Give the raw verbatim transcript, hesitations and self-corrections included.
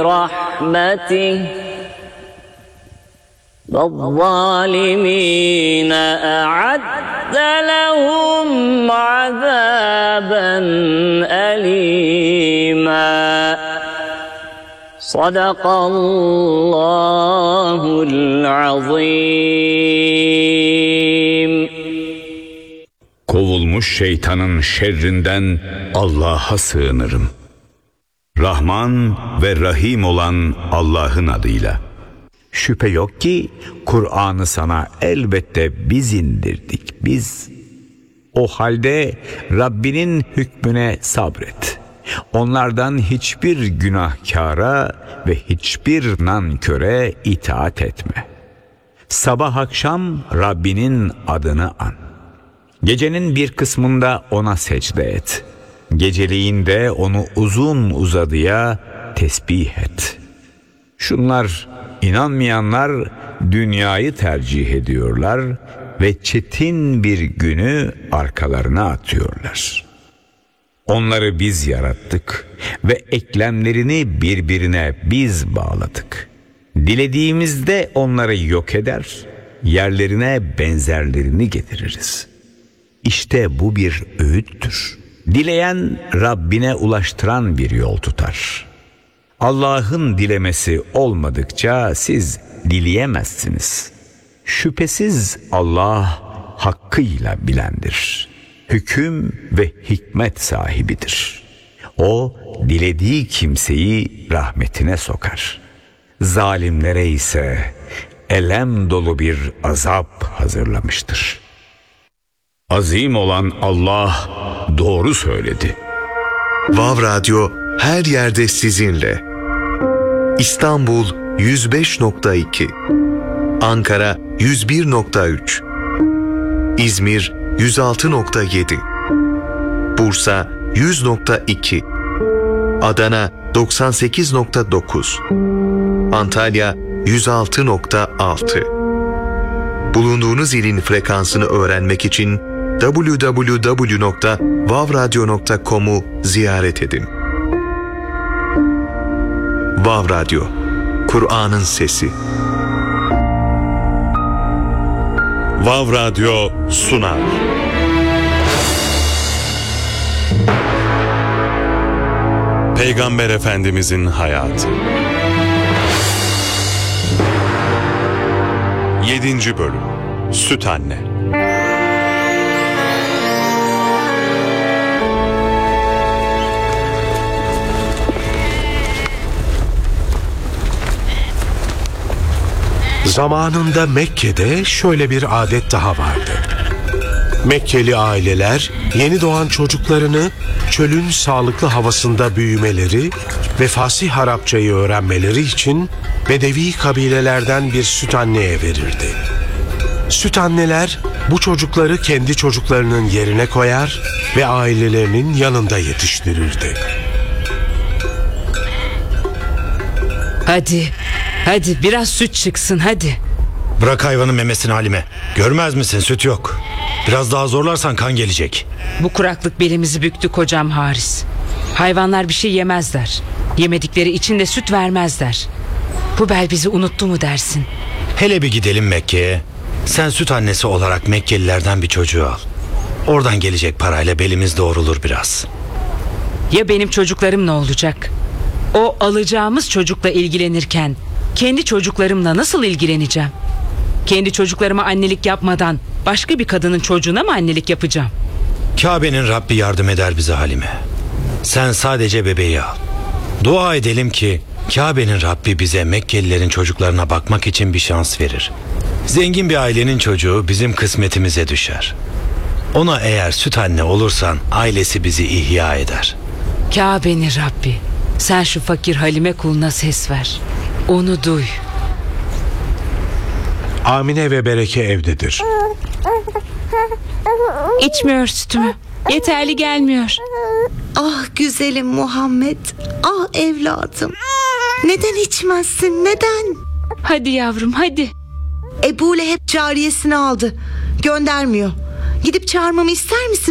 رحمته والظالمين أعد لهم عذابا أليما صدق الله العظيم. Kovulmuş şeytanın şerrinden Allah'a sığınırım. Rahman ve Rahim olan Allah'ın adıyla. Şüphe yok ki Kur'an'ı sana elbette biz indirdik, biz. O halde Rabbinin hükmüne sabret. Onlardan hiçbir günahkara ve hiçbir nanköre itaat etme. Sabah akşam Rabbinin adını an. Gecenin bir kısmında ona secde et. Geceliğin de onu uzun uzadıya tesbih et. Şunlar, inanmayanlar dünyayı tercih ediyorlar ve çetin bir günü arkalarına atıyorlar. Onları biz yarattık ve eklemlerini birbirine biz bağladık. Dilediğimizde onları yok eder, yerlerine benzerlerini getiririz. İşte bu bir öğüttür. Dileyen Rabbine ulaştıran bir yol tutar. Allah'ın dilemesi olmadıkça siz dileyemezsiniz. Şüphesiz Allah hakkıyla bilendir. Hüküm ve hikmet sahibidir. O dilediği kimseyi rahmetine sokar. Zalimlere ise elem dolu bir azap hazırlamıştır. Azim olan Allah doğru söyledi. Vav Radyo her yerde sizinle. İstanbul yüz beş nokta iki, Ankara yüz bir nokta üç, İzmir yüz altı nokta yedi, Bursa yüz nokta iki, Adana doksan sekiz nokta dokuz, Antalya yüz altı nokta altı. Bulunduğunuz ilin frekansını öğrenmek için double-u double-u double-u nokta vav radyo nokta com'u ziyaret edin. Vav Radyo, Kur'an'ın sesi. Vav Radyo sunar. Peygamber Efendimizin hayatı. Yedinci bölüm. Süt Anne. Zamanında Mekke'de şöyle bir adet daha vardı. Mekkeli aileler yeni doğan çocuklarını çölün sağlıklı havasında büyümeleri ve fasih Arapçayı öğrenmeleri için Bedevi kabilelerden bir süt anneye verirdi. Süt anneler bu çocukları kendi çocuklarının yerine koyar ve ailelerinin yanında yetiştirirdi. Hadi, hadi biraz süt çıksın hadi. Bırak hayvanın memesini Halime. Görmez misin, süt yok. Biraz daha zorlarsan kan gelecek. Bu kuraklık belimizi büktü kocam Haris. Hayvanlar bir şey yemezler. Yemedikleri için de süt vermezler. Bu bel bizi unuttu mu dersin? Hele bir gidelim Mekke'ye. Sen süt annesi olarak Mekkelilerden bir çocuğu al. Oradan gelecek parayla belimiz doğrulur biraz. Ya benim çocuklarım ne olacak? O alacağımız çocukla ilgilenirken kendi çocuklarımla nasıl ilgileneceğim? Kendi çocuklarıma annelik yapmadan başka bir kadının çocuğuna mı annelik yapacağım? Kabe'nin Rabbi yardım eder bize Halime. Sen sadece bebeği al. Dua edelim ki Kabe'nin Rabbi bize Mekkelilerin çocuklarına bakmak için bir şans verir. Zengin bir ailenin çocuğu bizim kısmetimize düşer. Ona eğer süt anne olursan ailesi bizi ihya eder. Kabe'nin Rabbi, sen şu fakir Halime kuluna ses ver. Onu duy. Amine ve Bereke evdedir. İçmiyor sütümü. Yeterli gelmiyor. Ah güzelim Muhammed. Ah evladım. Neden içmezsin? Neden? Hadi yavrum hadi. Ebu Leheb cariyesini aldı. Göndermiyor. Gidip çağırmamı ister misin?